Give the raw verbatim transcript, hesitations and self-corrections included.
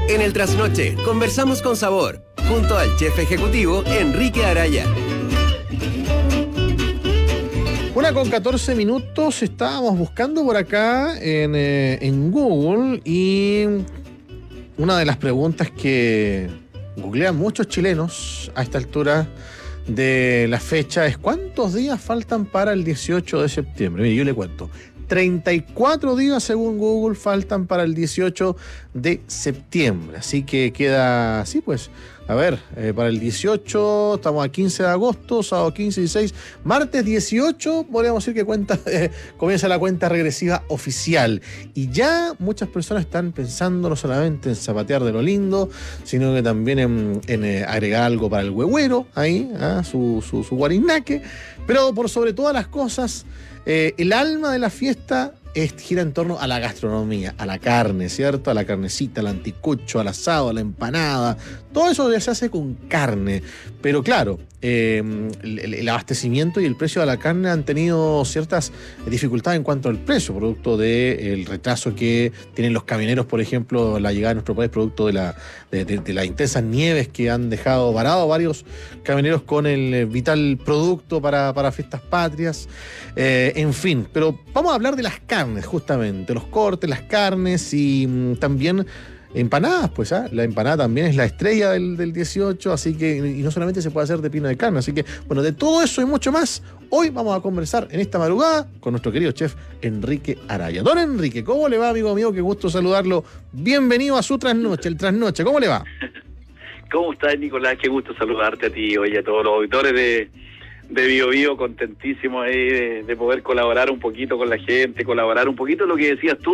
En el Trasnoche conversamos con sabor, junto al chef ejecutivo Enrique Araya. Una con catorce minutos, estábamos buscando por acá en, eh, en Google y una de las preguntas que googlean muchos chilenos a esta altura de la fecha es ¿cuántos días faltan para el dieciocho de septiembre? Mire, yo le cuento. treinta y cuatro días según Google faltan para el dieciocho de septiembre. Así que queda así pues. A ver, eh, para el dieciocho, estamos a quince de agosto, sábado quince, dieciséis, martes dieciocho, podríamos decir que cuenta, eh, comienza la cuenta regresiva oficial. Y ya muchas personas están pensando no solamente en zapatear de lo lindo, sino que también en, en eh, agregar algo para el huehuero, ahí, ¿eh? su, su, su guarinaque. Pero por sobre todas las cosas, eh, el alma de la fiesta es, gira en torno a la gastronomía, a la carne, ¿cierto? A la carnecita, al anticucho, al asado, a la empanada. Todo eso ya se hace con carne. Pero claro, eh, el, el abastecimiento y el precio de la carne han tenido ciertas dificultades en cuanto al precio, producto del retraso que tienen los camioneros, por ejemplo, la llegada a nuestro país, producto de, la, de, de, de las intensas nieves que han dejado varados varios camioneros con el vital producto para, para fiestas patrias. Eh, en fin, pero vamos a hablar de las carnes, justamente, los cortes, las carnes y mmm, también empanadas, pues, ¿ah? La empanada también es la estrella del, del dieciocho, así que, y no solamente se puede hacer de pino de carne, así que, bueno, de todo eso y mucho más, hoy vamos a conversar en esta madrugada con nuestro querido chef Enrique Araya. Don Enrique, ¿cómo le va, amigo mío? Qué gusto saludarlo. Bienvenido a su trasnoche, el trasnoche, ¿cómo le va? ¿Cómo estás, Nicolás? Qué gusto saludarte a ti, oye, a todos los auditores de... de Bio Bio, contentísimo ahí de, de poder colaborar un poquito con la gente, colaborar un poquito lo que decías tú,